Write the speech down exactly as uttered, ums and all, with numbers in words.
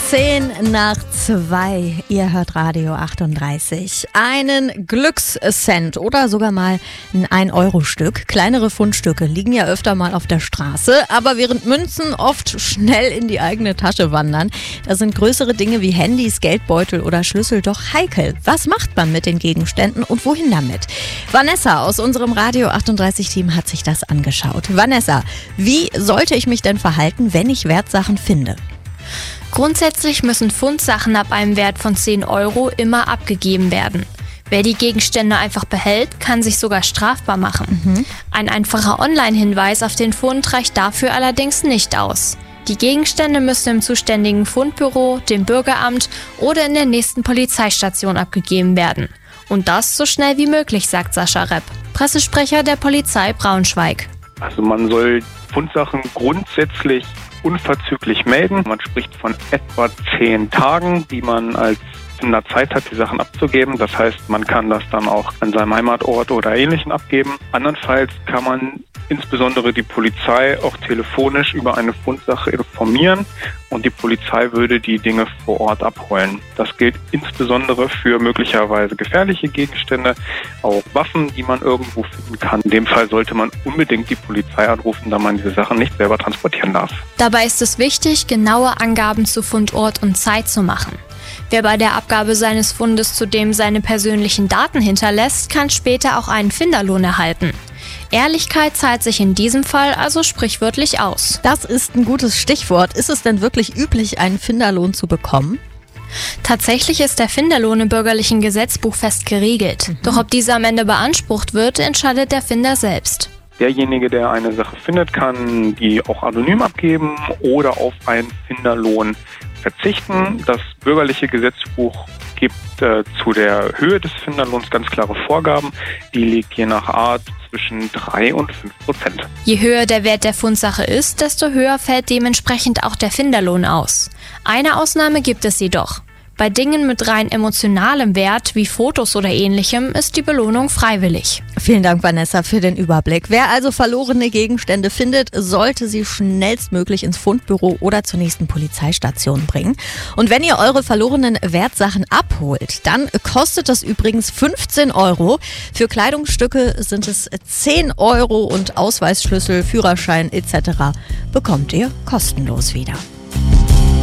Zehn nach zwei. Ihr hört Radio achtunddreißig. Einen Glückscent oder sogar mal ein ein-Euro-Stück. Kleinere Fundstücke liegen ja öfter mal auf der Straße, aber während Münzen oft schnell in die eigene Tasche wandern, da sind größere Dinge wie Handys, Geldbeutel oder Schlüssel doch heikel. Was macht man mit den Gegenständen und wohin damit? Vanessa aus unserem Radio achtunddreißig-Team hat sich das angeschaut. Vanessa, wie sollte ich mich denn verhalten, wenn ich Wertsachen finde? Grundsätzlich müssen Fundsachen ab einem Wert von zehn Euro immer abgegeben werden. Wer die Gegenstände einfach behält, kann sich sogar strafbar machen. Mhm. Ein einfacher Online-Hinweis auf den Fund reicht dafür allerdings nicht aus. Die Gegenstände müssen im zuständigen Fundbüro, dem Bürgeramt oder in der nächsten Polizeistation abgegeben werden. Und das so schnell wie möglich, sagt Sascha Repp, Pressesprecher der Polizei Braunschweig. Also man soll Fundsachen grundsätzlich unverzüglich melden. Man spricht von etwa zehn Tagen, die man als Finder Zeit hat, die Sachen abzugeben. Das heißt, man kann das dann auch an seinem Heimatort oder Ähnlichem abgeben. Andernfalls kann man insbesondere die Polizei auch telefonisch über eine Fundsache informieren und die Polizei würde die Dinge vor Ort abholen. Das gilt insbesondere für möglicherweise gefährliche Gegenstände, auch Waffen, die man irgendwo finden kann. In dem Fall sollte man unbedingt die Polizei anrufen, da man diese Sachen nicht selber transportieren darf. Dabei ist es wichtig, genaue Angaben zu Fundort und Zeit zu machen. Wer bei der Abgabe seines Fundes zudem seine persönlichen Daten hinterlässt, kann später auch einen Finderlohn erhalten. Ehrlichkeit zahlt sich in diesem Fall also sprichwörtlich aus. Das ist ein gutes Stichwort. Ist es denn wirklich üblich, einen Finderlohn zu bekommen? Tatsächlich ist der Finderlohn im bürgerlichen Gesetzbuch fest geregelt. Mhm. Doch ob dieser am Ende beansprucht wird, entscheidet der Finder selbst. Derjenige, der eine Sache findet, kann die auch anonym abgeben oder auf einen Finderlohn verzichten. Das bürgerliche Gesetzbuch gibt äh, zu der Höhe des Finderlohns ganz klare Vorgaben. Die liegt je nach Art zwischen drei und fünf Prozent. Je höher der Wert der Fundsache ist, desto höher fällt dementsprechend auch der Finderlohn aus. Eine Ausnahme gibt es jedoch. Bei Dingen mit rein emotionalem Wert wie Fotos oder Ähnlichem ist die Belohnung freiwillig. Vielen Dank, Vanessa, für den Überblick. Wer also verlorene Gegenstände findet, sollte sie schnellstmöglich ins Fundbüro oder zur nächsten Polizeistation bringen. Und wenn ihr eure verlorenen Wertsachen abholt, dann kostet das übrigens fünfzehn Euro. Für Kleidungsstücke sind es zehn Euro und Ausweisschlüssel, Führerschein et cetera bekommt ihr kostenlos wieder.